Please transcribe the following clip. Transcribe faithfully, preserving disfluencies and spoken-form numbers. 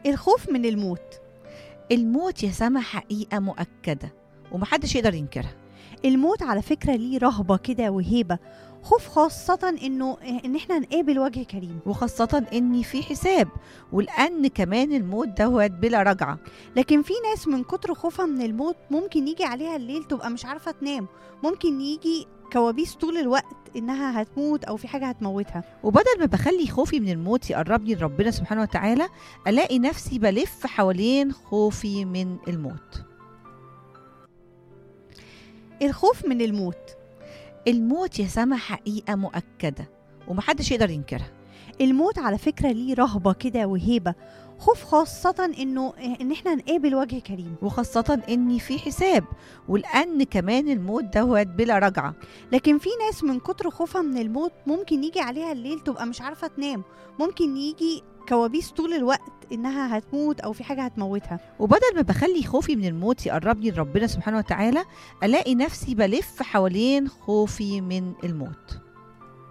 الخوف من الموت. الموت يا سما حقيقة مؤكدة ومحدش يقدر ينكرها. الموت على فكرة ليه رهبة كده وهيبة، خوف خاصة انه ان احنا نقابل وجه كريم، وخاصة ان في حساب، ولأن كمان الموت دوت بلا رجعة. لكن في ناس من كتر خوفها من الموت ممكن يجي عليها الليل تبقى مش عارفة تنام، ممكن يجي كوابيس طول الوقت انها هتموت او في حاجة هتموتها. وبدل ما بخلي خوفي من الموت يقربني لربنا سبحانه وتعالى، ألاقي نفسي بلف حوالين خوفي من الموت. الخوف من الموت. الموت يا سما حقيقة مؤكدة ومحدش يقدر ينكرها. الموت على فكرة ليه رهبة كده وهيبة، خوف خاصة انه ان احنا نقابل وجه كريم، وخاصة ان في حساب، ولأن كمان الموت دوت بلا رجعة. لكن في ناس من كتر خوفها من الموت ممكن يجي عليها الليل تبقى مش عارفة تنام، ممكن يجي كوابيس طول الوقت انها هتموت او في حاجة هتموتها. وبدل ما بخلي خوفي من الموت يقربني لربنا سبحانه وتعالى، ألاقي نفسي بلف حوالين خوفي من الموت.